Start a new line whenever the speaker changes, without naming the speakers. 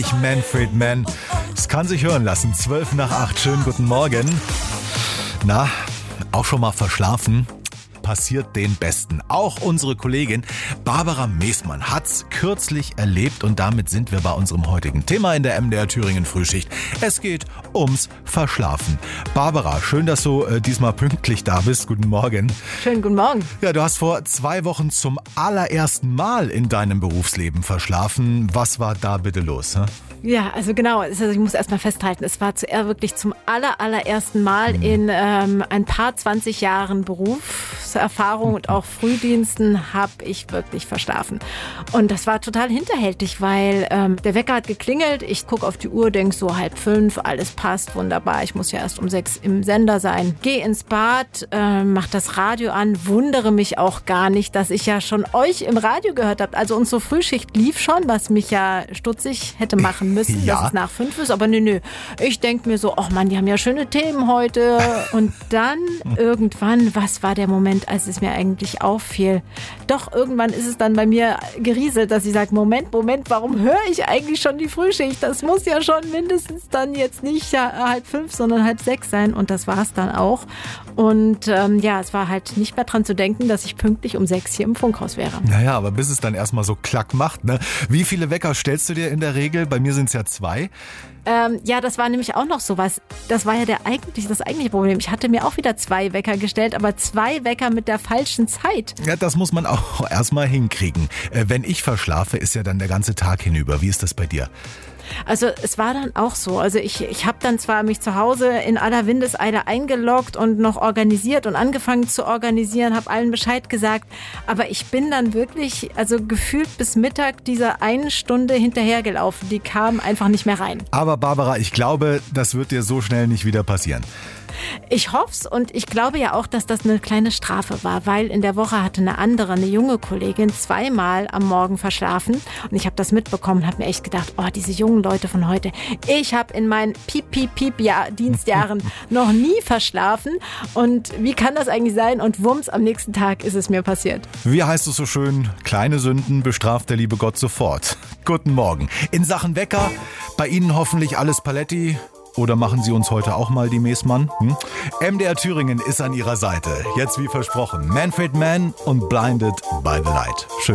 Manfred Mann. Es kann sich hören lassen. 7:12. Schönen guten Morgen. Na, auch schon mal verschlafen? Passiert den Besten. Auch unsere Kollegin Barbara Meßmann hat's kürzlich erlebt und damit sind wir bei unserem heutigen Thema in der MDR Thüringen Frühschicht. Es geht ums Verschlafen. Barbara, schön, dass du diesmal pünktlich da bist. Guten Morgen.
Schönen guten Morgen.
Ja, du hast vor 2 Wochen zum allerersten Mal in deinem Berufsleben verschlafen. Was war da bitte los? Hä?
Ja, also genau, also ich muss erst mal festhalten, es war wirklich zum allerersten Mal in ein paar 20 Jahren Berufserfahrung und auch Frühdiensten habe ich wirklich verschlafen. Und das war total hinterhältig, weil der Wecker hat geklingelt, ich gucke auf die Uhr, denke so 4:30, alles passt, wunderbar, ich muss ja erst um 6 im Sender sein. Gehe ins Bad, mach das Radio an, wundere mich auch gar nicht, dass ich ja schon euch im Radio gehört habe. Also unsere Frühschicht lief schon, was mich ja stutzig hätte machen müssen,
ja,
dass es nach 5 ist, aber nö. Ich denke mir so, ach Mann, die haben ja schöne Themen heute. Und dann irgendwann, was war der Moment, als es mir eigentlich auffiel? Doch, irgendwann ist es dann bei mir gerieselt, dass ich sage, Moment, warum höre ich eigentlich schon die Frühschicht? Das muss ja schon mindestens dann jetzt nicht 4:30, sondern 5:30 sein. Und das war es dann auch. Und es war halt nicht mehr dran zu denken, dass ich pünktlich um 6 hier im Funkhaus wäre.
Naja, aber bis es dann erstmal so klack macht, ne? Wie viele Wecker stellst du dir in der Regel? Bei mir sind es ja 2.
Das war nämlich auch noch sowas. Das war ja das eigentliche Problem. Ich hatte mir auch wieder 2 Wecker gestellt, aber 2 Wecker mit der falschen Zeit.
Ja, das muss man auch erstmal hinkriegen. Wenn ich verschlafe, ist ja dann der ganze Tag hinüber. Wie ist das bei dir?
Also es war dann auch so. Also ich habe dann zwar mich zu Hause in aller Windeseile eingeloggt und noch organisiert und angefangen zu organisieren, habe allen Bescheid gesagt, aber ich bin dann wirklich, also gefühlt bis Mittag dieser 1 Stunde hinterhergelaufen. Die kam einfach nicht mehr rein.
Aber Barbara, ich glaube, das wird dir so schnell nicht wieder passieren.
Ich hoff's und ich glaube ja auch, dass das eine kleine Strafe war, weil in der Woche hatte eine junge Kollegin 2-mal am Morgen verschlafen und ich habe das mitbekommen und habe mir echt gedacht, oh, diese jungen Leute von heute, ich habe in meinen Dienstjahren noch nie verschlafen und wie kann das eigentlich sein? Und wumms, am nächsten Tag ist es mir passiert.
Wie heißt es so schön, kleine Sünden bestraft der liebe Gott sofort. Guten Morgen. In Sachen Wecker, bei Ihnen hoffentlich alles Paletti. Oder machen Sie uns heute auch mal die Meßmann? MDR Thüringen ist an Ihrer Seite. Jetzt wie versprochen, Manfred Mann und Blinded by the Light. Schön.